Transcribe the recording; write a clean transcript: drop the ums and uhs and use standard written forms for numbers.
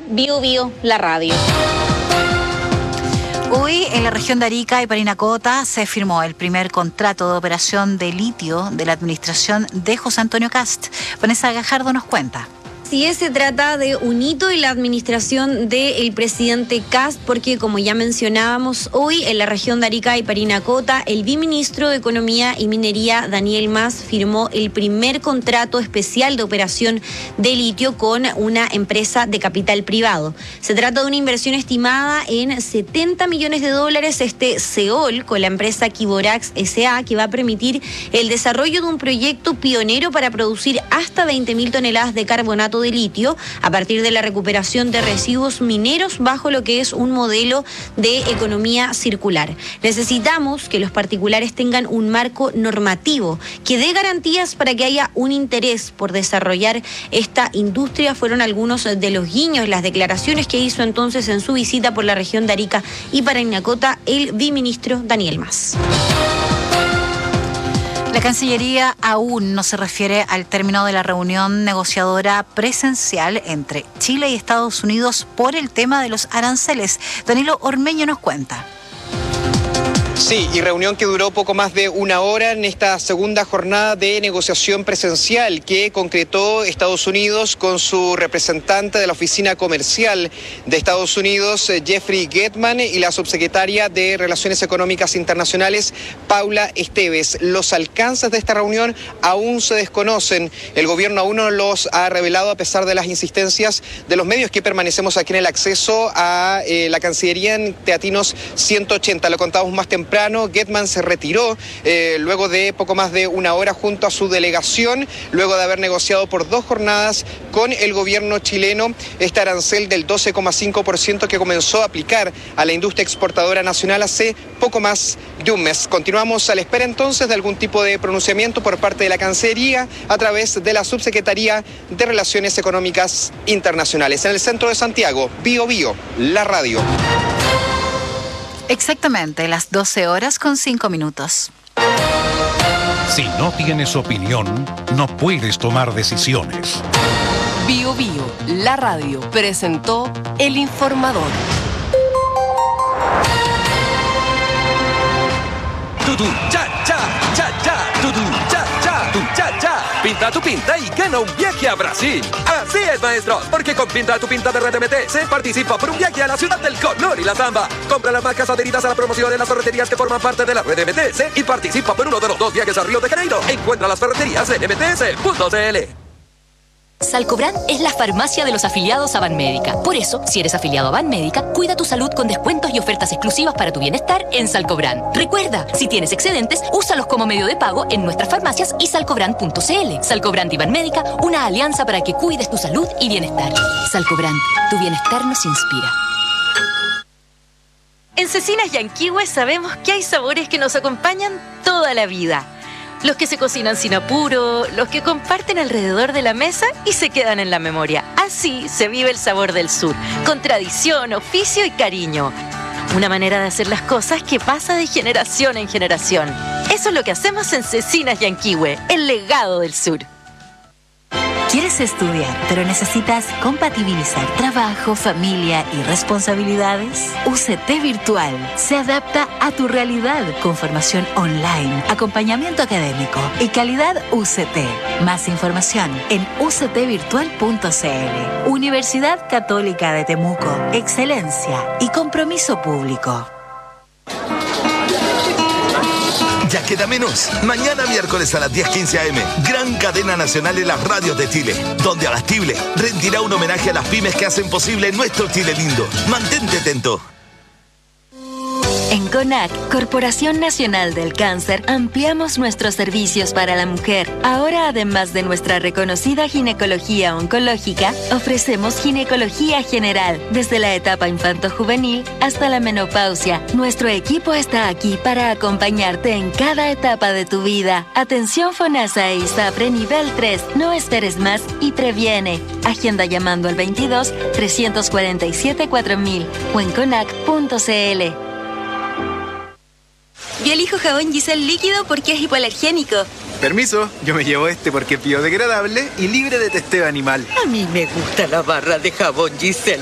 Bio Bio, la radio. Hoy en la región de Arica y Parinacota se firmó el primer contrato de operación de litio de la administración de José Antonio Kast. Vanessa Gajardo nos cuenta. Sí, se trata de un hito en la administración del presidente Kast, porque como ya mencionábamos, hoy en la región de Arica y Parinacota, el viceministro de Economía y Minería, Daniel Mas, firmó el primer contrato especial de operación de litio con una empresa de capital privado. Se trata de una inversión estimada en $70 millones, este SEOL, con la empresa Kiborax S.A., que va a permitir el desarrollo de un proyecto pionero para producir hasta 20.000 toneladas de carbonato de litio a partir de la recuperación de residuos mineros bajo lo que es un modelo de economía circular. Necesitamos que los particulares tengan un marco normativo que dé garantías para que haya un interés por desarrollar esta industria. Fueron algunos de los guiños, las declaraciones que hizo entonces en su visita por la región de Arica y Parinacota el viceministro Daniel Mas. La Cancillería aún no se refiere al término de la reunión negociadora presencial entre Chile y Estados Unidos por el tema de los aranceles. Danilo Ormeño nos cuenta. Sí, y reunión que duró poco más de una hora en esta segunda jornada de negociación presencial que concretó Estados Unidos con su representante de la Oficina Comercial de Estados Unidos, Jeffrey Gettman, y la subsecretaria de Relaciones Económicas Internacionales, Paula Esteves. Los alcances de esta reunión aún se desconocen. El gobierno aún no los ha revelado a pesar de las insistencias de los medios que permanecemos aquí en el acceso a la Cancillería en Teatinos 180. Lo contamos más temprano. Gettman se retiró luego de poco más de una hora junto a su delegación, luego de haber negociado por 2 jornadas con el gobierno chileno este arancel del 12,5% que comenzó a aplicar a la industria exportadora nacional hace poco más de un mes. Continuamos a la espera entonces de algún tipo de pronunciamiento por parte de la Cancillería a través de la Subsecretaría de Relaciones Económicas Internacionales. En el centro de Santiago, Bio Bio, la radio. Exactamente, las 12:05. Si no tienes opinión, no puedes tomar decisiones. Bio Bio, la radio, presentó El Informador. Tutu, cha, cha, cha, cha, tutu, cha, cha, tu, cha, cha. Pinta tu pinta y gana un viaje a Brasil. Así es, maestros, porque con Pinta tu pinta de RDMT se participa por un viaje a la ciudad del color y la samba. Compra las marcas adheridas a la promoción en las ferreterías que forman parte de la RDMTS y participa por uno de los 2 viajes a Río de Janeiro. Encuentra las ferreterías en mts.cl. Salcobran es la farmacia de los afiliados a Banmédica. Por eso, si eres afiliado a Banmédica, cuida tu salud con descuentos y ofertas exclusivas para tu bienestar en Salcobran. Recuerda, si tienes excedentes, úsalos como medio de pago en nuestras farmacias y salcobran.cl. Salcobran y Banmédica, una alianza para que cuides tu salud y bienestar. Salcobran, tu bienestar nos inspira. En Cecinas Yanquihue sabemos que hay sabores que nos acompañan toda la vida. Los que se cocinan sin apuro, los que comparten alrededor de la mesa y se quedan en la memoria. Así se vive el sabor del sur, con tradición, oficio y cariño. Una manera de hacer las cosas que pasa de generación en generación. Eso es lo que hacemos en Cecinas Yanquihue, el legado del sur. ¿Quieres estudiar, pero necesitas compatibilizar trabajo, familia y responsabilidades? UCT Virtual se adapta a tu realidad con formación online, acompañamiento académico y calidad UCT. Más información en uctvirtual.cl. Universidad Católica de Temuco. Excelencia y compromiso público. Ya queda menos. Mañana miércoles a las 10:15 a.m. Gran cadena nacional en las radios de Chile, donde Abastible rendirá un homenaje a las pymes que hacen posible nuestro Chile lindo. Mantente atento. En CONAC, Corporación Nacional del Cáncer, ampliamos nuestros servicios para la mujer. Ahora, además de nuestra reconocida ginecología oncológica, ofrecemos ginecología general, desde la etapa infanto-juvenil hasta la menopausia. Nuestro equipo está aquí para acompañarte en cada etapa de tu vida. Atención FONASA e ISAPRE nivel 3. No esperes más y previene. Agenda llamando al 22 347 4000 o en conac.cl. Yo elijo jabón Giselle líquido porque es hipoalergénico. Permiso, yo me llevo este porque es biodegradable y libre de testeo animal. A mí me gusta la barra de jabón Giselle